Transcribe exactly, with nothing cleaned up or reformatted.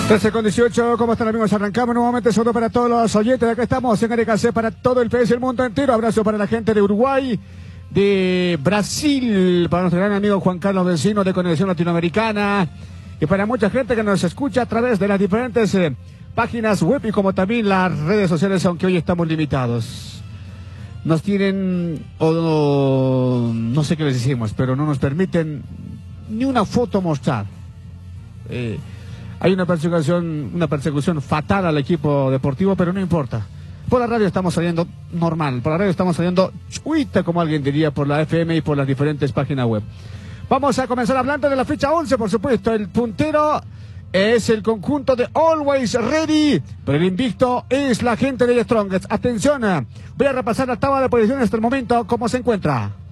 trece con dieciocho, ¿cómo están amigos? Arrancamos nuevamente, saludo para todos los oyentes. Acá estamos en R K C para todo el país y el mundo entero. Abrazo para la gente de Uruguay, de Brasil, para nuestro gran amigo Juan Carlos Vecino de Conexión Latinoamericana, y para mucha gente que nos escucha a través de las diferentes eh, páginas web y como también las redes sociales, aunque hoy estamos limitados. Nos tienen, o no, no sé qué les decimos, pero no nos permiten ni una foto mostrar. Eh, Hay una persecución, una persecución fatal al equipo deportivo, pero no importa. Por la radio estamos saliendo normal, por la radio estamos saliendo chuita, como alguien diría, por la F M y por las diferentes páginas web. Vamos a comenzar hablando de la fecha once, por supuesto. El puntero es el conjunto de Always Ready, pero el invicto es la gente de The Strongest. Atención, voy a repasar la tabla de posiciones hasta el momento, cómo se encuentra.